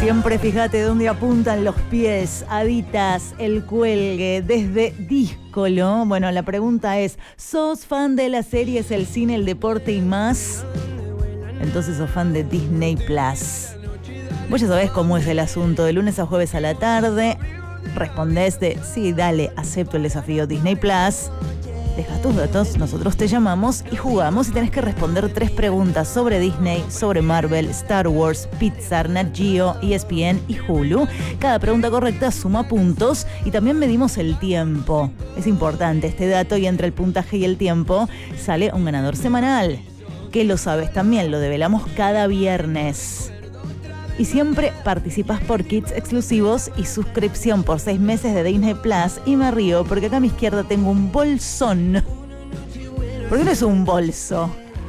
Siempre fíjate dónde apuntan los pies. Aditas, el cuelgue, desde Díscolo. Bueno, la pregunta es, ¿sos fan de las series, el cine, el deporte y más? Entonces sos fan de Disney Plus. Vos ya sabés cómo es el asunto. De lunes a jueves a la tarde respondés de sí, dale, acepto el desafío Disney Plus. Dejas tus datos, nosotros te llamamos y jugamos y tenés que responder 3 preguntas sobre Disney, sobre Marvel, Star Wars, Pixar, Nat Geo, ESPN y Hulu. Cada pregunta correcta suma puntos y también medimos el tiempo. Es importante este dato y entre el puntaje y el tiempo sale un ganador semanal. Que lo sabes también, lo develamos cada viernes. Y siempre participas por kits exclusivos y suscripción por 6 meses de Disney Plus. Y me río porque acá a mi izquierda tengo un bolsón. Porque no es un bolso.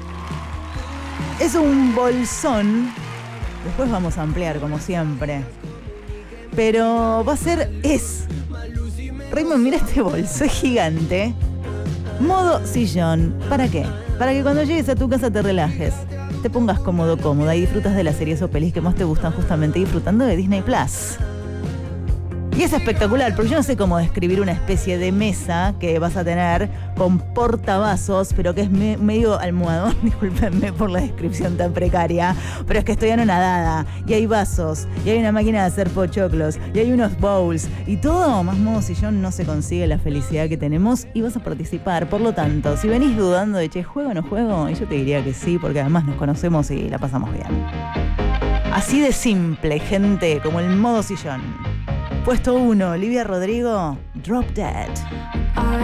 Es un bolsón. Después vamos a ampliar como siempre. Pero va a ser Raymond, mira este bolso, es gigante. Modo sillón. ¿Para qué? Para que cuando llegues a tu casa te relajes. Te pongas cómodo, cómoda y disfrutas de las series o pelis que más te gustan, justamente disfrutando de Disney Plus. Y es espectacular, porque yo no sé cómo describir una especie de mesa que vas a tener con portavasos, pero que es medio almohadón, discúlpenme por la descripción tan precaria, pero es que estoy anonadada, y hay vasos, y hay una máquina de hacer pochoclos, y hay unos bowls, y todo más modo sillón no se consigue la felicidad que tenemos, y vas a participar. Por lo tanto, si venís dudando de, che, ¿juego o no juego? Y yo te diría que sí, porque además nos conocemos y la pasamos bien. Así de simple, gente, como el modo sillón. Puesto 1, Olivia Rodrigo, Drop Dead.